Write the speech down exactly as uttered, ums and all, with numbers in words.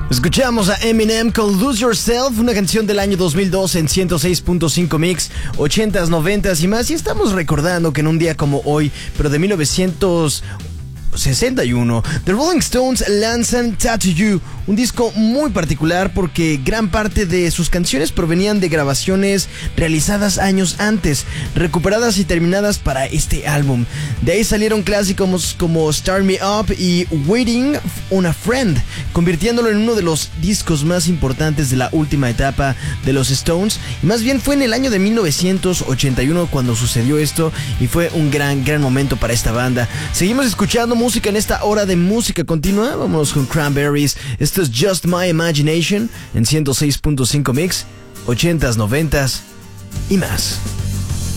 Escuchamos a Eminem con Lose Yourself, una canción del año dos mil dos en ciento seis punto cinco Mix, ochentas, noventas y más. Y estamos recordando que en un día como hoy, pero de mil novecientos sesenta y uno, The Rolling Stones lanzan Tattoo You, un disco muy particular porque gran parte de sus canciones provenían de grabaciones realizadas años antes, recuperadas y terminadas para este álbum. De ahí salieron clásicos como Start Me Up y Waiting on a Friend, convirtiéndolo en uno de los discos más importantes de la última etapa de los Stones. Y más bien fue en el año de mil novecientos ochenta y uno cuando sucedió esto y fue un gran, gran momento para esta banda. Seguimos escuchando música en esta hora de música continua. Vámonos con Cranberries. Esto es Just My Imagination en ciento seis punto cinco Mix, ochentas, noventas y más.